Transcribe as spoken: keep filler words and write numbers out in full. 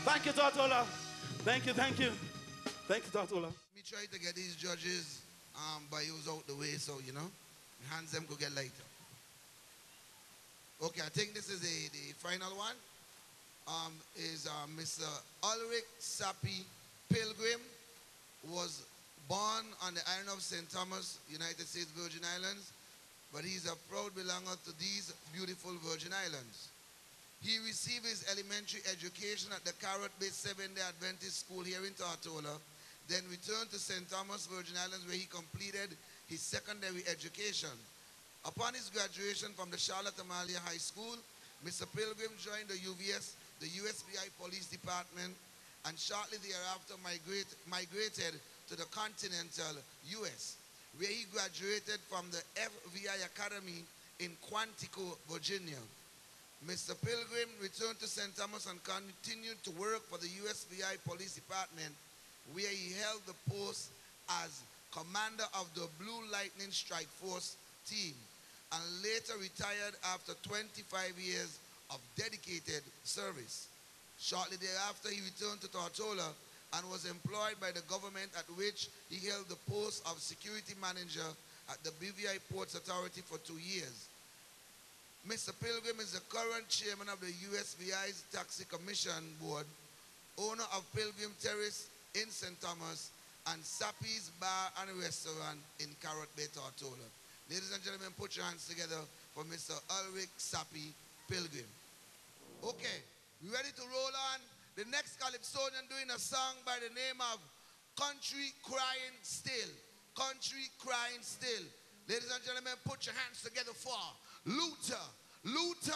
Thank you, Tortola. Thank you, thank you. Thank you, Tortola. Me try to get these judges um, by who's out the way, so, you know, hands them could get lighter. Okay, I think this is a, the final one. Um, is uh, Mister Ulrich Sappi Pilgrim, was born on the island of Saint Thomas, United States Virgin Islands, but he's a proud belonger to these beautiful Virgin Islands. He received his elementary education at the Carrot Bay Seventh-day Adventist School here in Tortola, then returned to Saint Thomas, Virgin Islands, where he completed his secondary education. Upon his graduation from the Charlotte Amalia High School, Mister Pilgrim joined the U V S, the U S V I Police Department, and shortly thereafter migrate, migrated to the continental U S, where he graduated from the F V I Academy in Quantico, Virginia. Mister Pilgrim returned to Saint Thomas and continued to work for the U S V I Police Department, where he held the post as commander of the Blue Lightning Strike Force team, and later retired after twenty-five years of dedicated service. Shortly thereafter, he returned to Tortola and was employed by the government, at which he held the post of security manager at the B V I Ports Authority for two years. Mister Pilgrim is the current chairman of the U S V I's Taxi Commission Board, owner of Pilgrim Terrace in Saint Thomas, and Sappi's Bar and Restaurant in Carrot Bay, Tortola. Ladies and gentlemen, put your hands together for Mister Ulrich Sappi Pilgrim. Okay, we ready to roll on? The next calypsonian doing a song by the name of Country Crying Still. Country Crying Still. Ladies and gentlemen, put your hands together for Luther. Luther.